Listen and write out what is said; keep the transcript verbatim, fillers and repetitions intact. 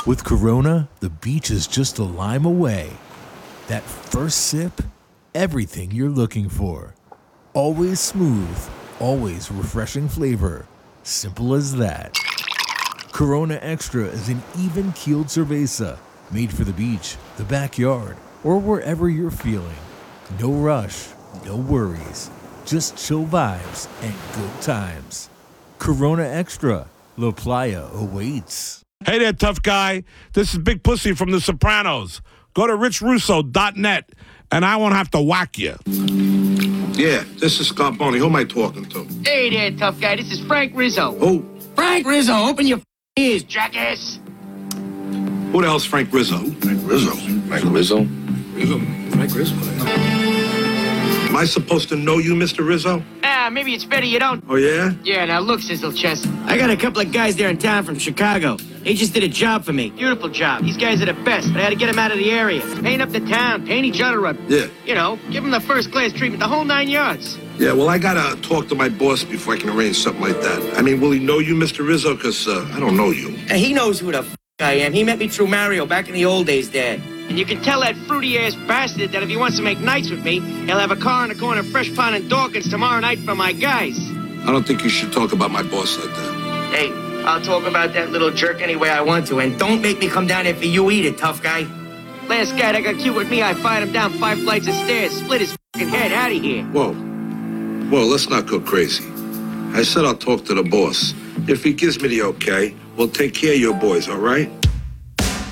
With Corona, the beach is just a lime away. That first sip, everything you're looking for. Always smooth, always refreshing flavor. Simple as that. Corona Extra is an even-keeled cerveza, made for the beach, the backyard, or wherever you're feeling. No rush, no worries, just chill vibes and good times. Corona Extra, La Playa awaits. Hey there, tough guy. This is Big Pussy from The Sopranos. Go to rich russo dot net, and I won't have to whack you. Yeah, this is Scarponi. Who am I talking to? Hey there, tough guy. This is Frank Rizzo. Who? Frank Rizzo, open your ears, jackass. Who the hell's Frank Rizzo? Frank Rizzo. Frank Rizzo? Rizzo? Frank Rizzo? Am I supposed to know you, Mister Rizzo? Ah, maybe it's better you don't. Oh, yeah? Yeah, now look, Sizzle Chest. I got a couple of guys there in town from Chicago. They just did a job for me. Beautiful job. These guys are the best, but I had to get them out of the area. Paint up the town, paint each other up. Yeah. You know, give them the first-class treatment, the whole nine yards. Yeah, well, I gotta talk to my boss before I can arrange something like that. I mean, will he know you, Mister Rizzo? Because uh, I don't know you. And he knows who the f*** I am. He met me through Mario back in the old days, Dad. And you can tell that fruity-ass bastard that if he wants to make nights with me, he'll have a car in the corner of Fresh Pond and Dawkins tomorrow night for my guys. I don't think you should talk about my boss like that. Hey, I'll talk about that little jerk any way I want to, and don't make me come down here for you either, tough guy. Last guy that got cute with me, I fired him down five flights of stairs, split his fucking head out of here. Whoa. Whoa, let's not go crazy. I said I'll talk to the boss. If he gives me the okay, we'll take care of your boys, all right?